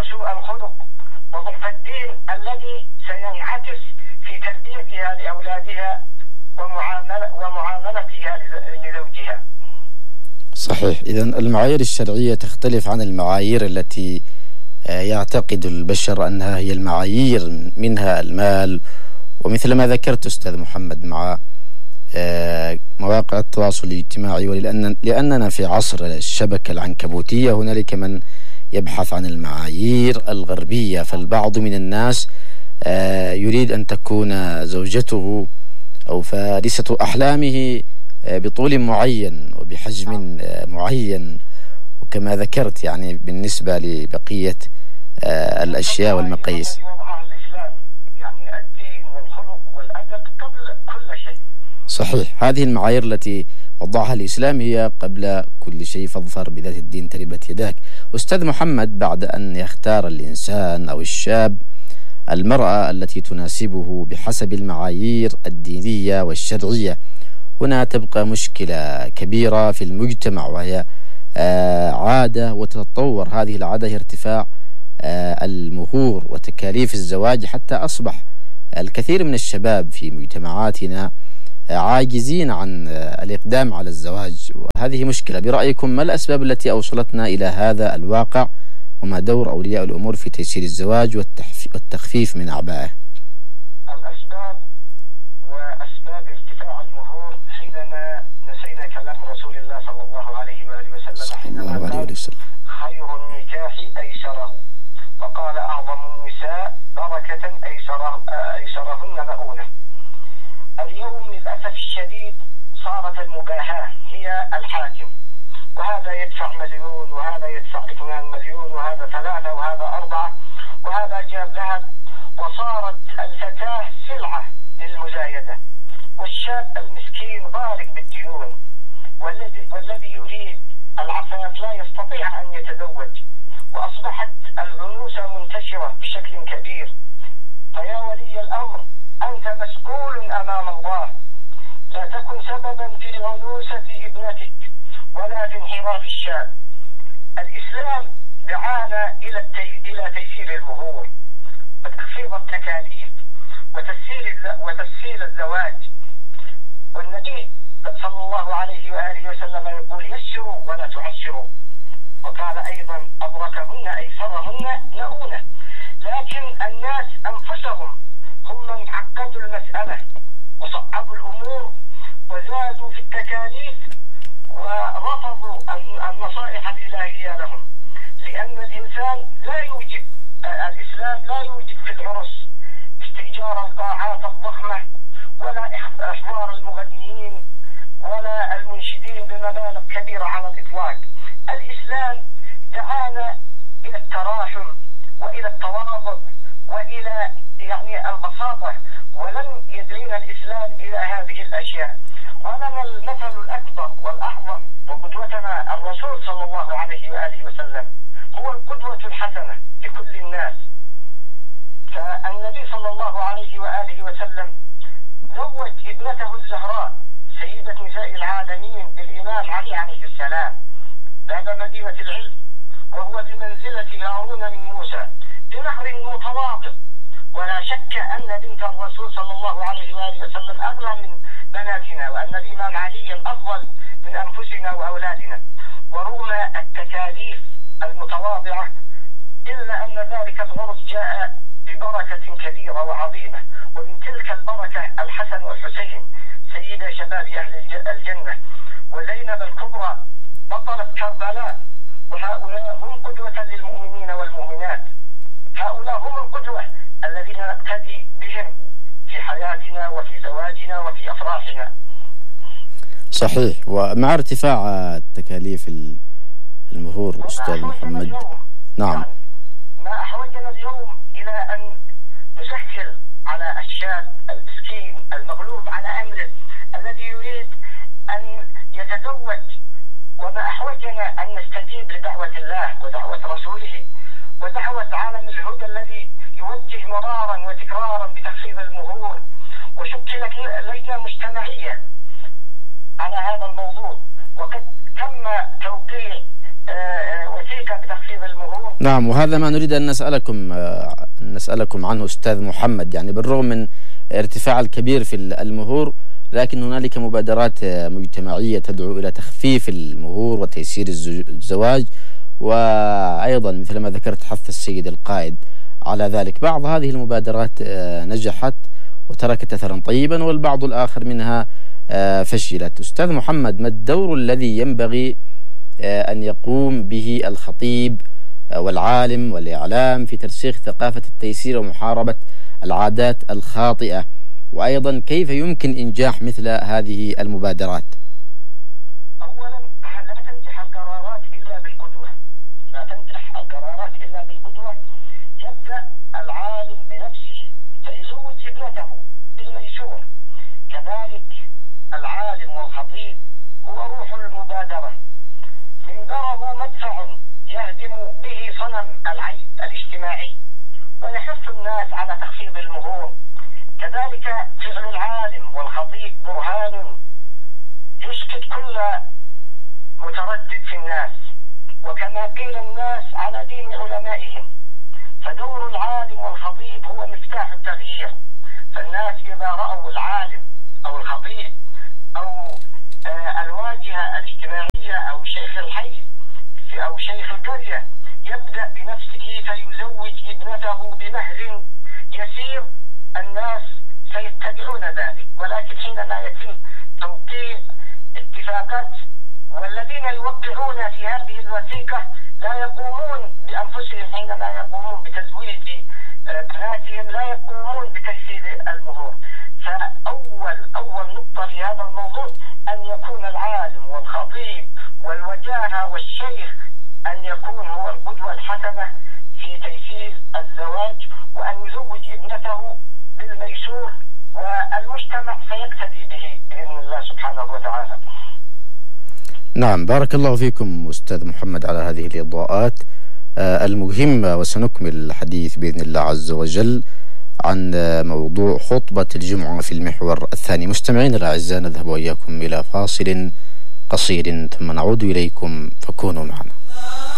وسوء الخلق وضعف الدين الذي سينعكس في تربيتها لأولادها ومعاملتها لزوجها. صحيح. إذن المعايير الشرعية تختلف عن المعايير التي يعتقد البشر أنها هي المعايير، منها المال، ومثل ما ذكرت أستاذ محمد مع مواقع التواصل الاجتماعي، لأننا في عصر الشبكة العنكبوتية هنالك من يبحث عن المعايير الغربية. فالبعض من الناس يريد أن تكون زوجته أو فارسة أحلامه بطول معين وبحجم معين، وكما ذكرت يعني بالنسبة لبقية الأشياء والمقاييس. يعني الدين والخلق والأدب قبل كل شيء. صحيح. هذه المعايير التي وضعها الإسلام هي قبل كل شيء، فاظفر بذات الدين تربت يداك. أستاذ محمد، بعد أن يختار الإنسان أو الشاب المرأة التي تناسبه بحسب المعايير الدينية والشرعية، هنا تبقى مشكلة كبيرة في المجتمع، وهي عادة، وتتطور هذه العادة هي ارتفاع المهور وتكاليف الزواج، حتى أصبح الكثير من الشباب في مجتمعاتنا عاجزين عن الإقدام على الزواج، وهذه مشكلة. برأيكم ما الأسباب التي أوصلتنا إلى هذا الواقع، وما دور أولياء الأمور في تيسير الزواج والتخفيف من أعبائه؟ الأسباب وأسباب ارتفاع المهور حينما نسينا كلام رسول الله صلى الله عليه وآله وسلم حينما قال خير النكاح أيسره، وقال أعظم النساء بركة أيسرهن مؤونة. اليوم للأسف الشديد صارت المباهاة هي الحاكم، وهذا يدفع 1,000,000 وهذا يدفع 2,000,000 وهذا 3 وهذا 4 وهذا جاب ذهب، وصارت الفتاة سلعة للمزايدة، والشاب المسكين غارق بالديون، والذي يريد العفاف لا يستطيع أن يتزوج، وأصبحت العنوسة منتشرة بشكل كبير. فيا ولي الأمر، أنت مسؤول أمام الله، لا تكن سببا في عنوسة ابنتك ولا في انحراف الشاب. الإسلام دعانا إلى تيسير المهور وتخفيض التكاليف وتسهيل الزواج، والنبي صلى الله عليه وآله وسلم يقول يسروا ولا تعسروا، وقال أيضا أبركهن أيسرهن مؤونة. لكن الناس أنفسهم هم من عقدوا المسألة وصعبوا الأمور وزادوا في التكاليف ورفضوا النصائح الإلهية لهم، لأن الإنسان الإسلام لا يوجد في العرس استئجار القاعات الضخمة ولا إحضار المغنيين ولا المنشدين بمبالغ كبيرة على الإطلاق. الإسلام دعانا إلى التراحم وإلى التواضع وإلى البساطة، ولم يدعينا الإسلام إلى هذه الأشياء. ولنا المثل الأكبر والأعظم، وقدوتنا الرسول صلى الله عليه وآله وسلم هو القدوة الحسنة لكل الناس. فالنبي صلى الله عليه وآله وسلم زوج ابنته الزهراء سيدة نساء العالمين بالإمام علي عليه السلام باب مدينة العلم، وهو بمنزلة هارون من موسى بنهر متواضع. ولا شك أن بنت الرسول صلى الله عليه وآله وسلم أغلى من بناتنا، وأن الإمام علي أفضل من أنفسنا وأولادنا، ورغم التكاليف المتواضعة إلا أن ذلك العرس جاء ببركة كبيرة وعظيمة، ومن تلك البركة الحسن والحسين سيد شباب أهل الجنة، وزينب الكبرى بطلت كربلاء، وهؤلاء هم قدوة للمؤمنين والمؤمنات. هؤلاء هم القدوة الذين نقتدي بهم في حياتنا وفي زواجنا وفي أفراحنا. صحيح. ومع ارتفاع تكاليف المهور أستاذ محمد، نعم، ما أحوجنا اليوم إلى أن نسهل على الشاب المسكين المغلوب على أمره الذي يريد أن يتزوج، وما أحوجنا أن نستجيب لدعوة الله ودعوة رسوله ودعوة عالم الهدى الذي يوجه مرارا وتكرارا بتخفيض المهور. وشكلت لجنة مجتمعية على هذا الموضوع، وقد تم توقيع وثيقة ذلك بتخفيض المهور. نعم، وهذا ما نريد أن نسألكم عنه أستاذ محمد. يعني بالرغم من ارتفاع الكبير في المهور، لكن هنالك مبادرات مجتمعية تدعو إلى تخفيف المهور وتيسير الزواج، وأيضا مثل ما ذكرت حث السيد القائد على ذلك. بعض هذه المبادرات نجحت وتركت أثرا طيبا، والبعض الآخر منها فشلت. أستاذ محمد، ما الدور الذي ينبغي أن يقوم به الخطيب والعالم والإعلام في ترسيخ ثقافة التيسير ومحاربة العادات الخاطئة؟ وأيضا كيف يمكن إنجاح مثل هذه المبادرات؟ أولا، لا تنجح القرارات إلا بالقدوة. لا تنجح القرارات إلا بالقدوة. يبدأ العالم بنفسه فيزوج ابنته بالميسور. كذلك العالم والخطيب هو روح المبادرة. منبره مدفع يهدم به صنم العيب الاجتماعي ويحث الناس على تخفيض المهور. كذلك فعل العالم والخطيب برهان يسكت كل متردد في الناس، وكما قيل الناس على دين علمائهم. فدور العالم والخطيب هو مفتاح التغيير. فالناس إذا رأوا العالم أو الخطيب أو الواجهة الاجتماعية أو شيخ الحي أو شيخ القرية يبدأ بنفسه فيزوج ابنته بمهر يسير، الناس سيتبعون ذلك. ولكن حينما يتم توقيع اتفاقات والذين يوقعون في هذه الوثيقة لا يقومون بأنفسهم، حينما يقومون بتزويج بناتهم لا يقومون بتيسير المهور. فأول نقطة في هذا الموضوع أن يكون العالم والخطيب والوجاهة والشيخ أن يكون هو القدوة الحسنة في تيسير الزواج، وأن يزوج ابنته بالميسور، والمجتمع سيقتدي به بإذن الله سبحانه وتعالى. نعم، بارك الله فيكم أستاذ محمد على هذه الإضاءات المهمة. وسنكمل الحديث بإذن الله عز وجل عن موضوع خطبة الجمعة في المحور الثاني. مستمعين الأعزاء، نذهب وإياكم إلى فاصل قصير ثم نعود إليكم، فكونوا معنا.